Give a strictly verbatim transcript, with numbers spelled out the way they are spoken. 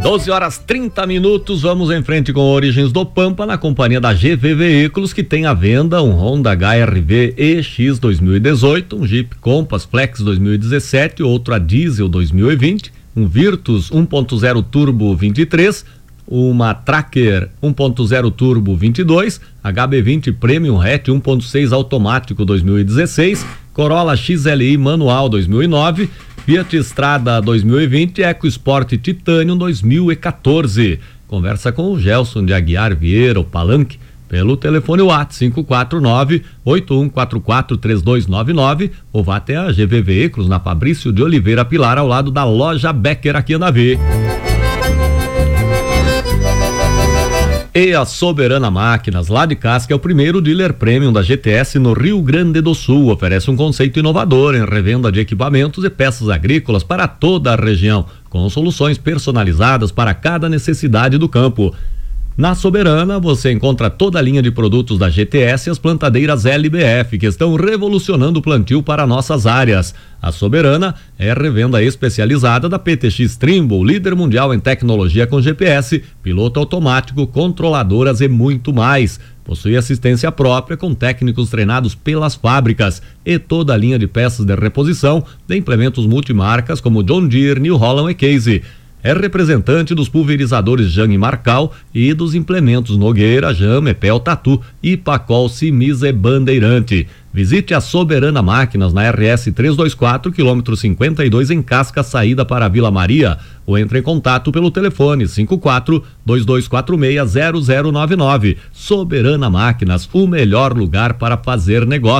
doze horas trinta minutos, vamos em frente com Origens do Pampa na companhia da G V Veículos, que tem à venda um Honda H R V E X dois mil e dezoito, um Jeep Compass Flex dois mil e dezessete, outro a diesel dois mil e vinte, um Virtus um ponto zero Turbo vinte e três, uma Tracker um ponto zero Turbo vinte e dois, H B vinte Premium Hatch um ponto seis automático dois mil e dezesseis, Corolla X L I manual dois mil e nove, Fiat Strada dois mil e vinte e EcoSport Titanium dois mil e quatorze. Conversa com o Gelson de Aguiar Vieira, o Palanque, pelo telefone WhatsApp cinco quatro nove, oito um quatro quatro, três dois nove nove ou vá até a G V Veículos na Fabrício de Oliveira Pilar, ao lado da loja Becker aqui na V. E a Soberana Máquinas, lá de Casca, é o primeiro dealer premium da G T S no Rio Grande do Sul. Oferece um conceito inovador em revenda de equipamentos e peças agrícolas para toda a região, com soluções personalizadas para cada necessidade do campo. Na Soberana, você encontra toda a linha de produtos da G T S e as plantadeiras L B F, que estão revolucionando o plantio para nossas áreas. A Soberana é a revenda especializada da P T X Trimble, líder mundial em tecnologia com G P S, piloto automático, controladoras e muito mais. Possui assistência própria com técnicos treinados pelas fábricas e toda a linha de peças de reposição de implementos multimarcas como John Deere, New Holland e Case. É representante dos pulverizadores Jang e Marcal e dos implementos Nogueira, Jam, Epel, Tatu, Ipacol, Simisa e Bandeirante. Visite a Soberana Máquinas na R S trezentos e vinte e quatro, quilômetro cinquenta e dois, em Casca, saída para a Vila Maria, ou entre em contato pelo telefone cinco quatro, dois dois quatro seis, zero zero nove nove. Soberana Máquinas, o melhor lugar para fazer negócio.